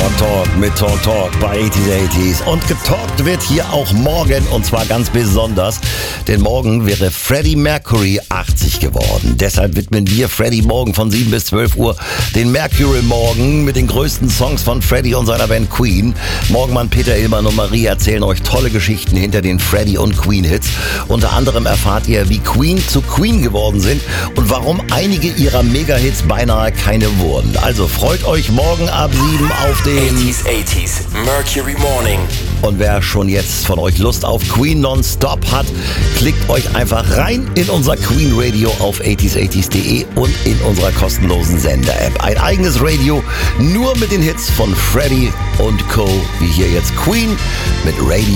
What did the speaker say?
Talk mit Talk bei 80s. Und getalkt wird hier auch morgen, und zwar ganz besonders, denn morgen wäre Freddie Mercury 80 geworden. Deshalb widmen wir Freddie morgen von 7 bis 12 Uhr den Mercury Morgen mit den größten Songs von Freddie und seiner Band Queen. Morgenmann Peter Illmann und Marie erzählen euch tolle Geschichten hinter den Freddie und Queen Hits. Unter anderem erfahrt ihr, wie Queen zu Queen geworden sind und warum einige ihrer Mega-Hits beinahe keine wurden. Also freut euch morgen ab 7 auf den 80s Mercury Morning. Und wer schon jetzt von euch Lust auf Queen Nonstop hat, klickt euch einfach rein in unser Queen Radio auf 80s80s.de und in unserer kostenlosen Sender-App. Ein eigenes Radio nur mit den Hits von Freddie und Co. Wie hier jetzt Queen mit Radio